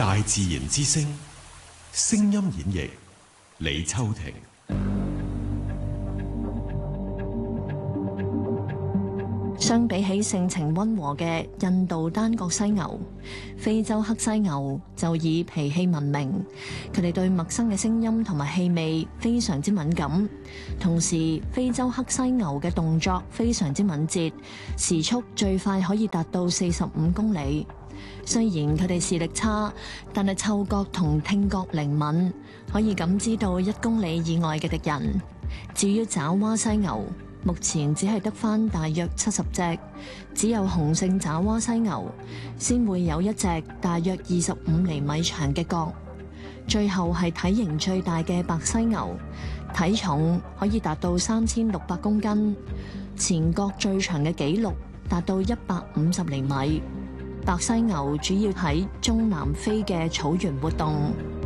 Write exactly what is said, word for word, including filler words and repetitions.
大自然之聲，聲音演繹李秋婷。 相比起性情溫和嘅印度單角犀牛，非洲黑犀牛就以脾氣聞名。佢哋對陌生嘅聲音同埋氣味非常之敏感，同時非洲黑犀牛嘅動作非常之敏捷，時速最快可以達到四十五公里。雖然佢哋視力差，但係嗅覺同聽覺靈敏，可以感知到一公里以外嘅敵人。至於爪哇犀牛，目前只係得返大約七十隻，只有雄性爪哇犀牛先會有一隻大約二十五厘米長嘅角。最後係體型最大嘅白犀牛，體重可以達到三千六百公斤，前角最長嘅紀錄達到一百五十厘米。白犀牛主要喺中南非嘅草原活動。